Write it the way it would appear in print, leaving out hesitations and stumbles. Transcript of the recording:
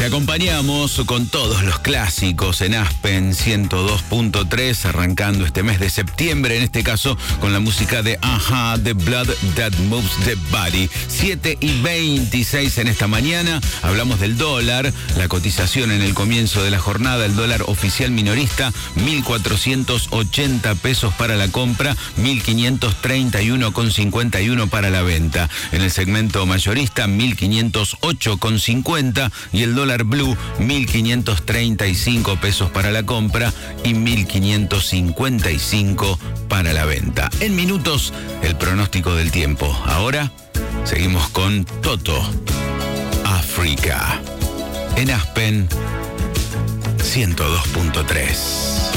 Te acompañamos con todos los clásicos en Aspen 102.3, arrancando este mes de septiembre, en este caso con la música de A-ha, The Blood That Moves the Body. 7:26 en esta mañana, hablamos del dólar, la cotización en el comienzo de la jornada, el dólar oficial minorista, 1.480 pesos para la compra, 1.531,51 para la venta. En el segmento mayorista, 1.508,50 y el dólar blue, 1.535 pesos para la compra y 1.555 para la venta. En minutos, el pronóstico del tiempo. Ahora, seguimos con Toto, África, en Aspen 102.3.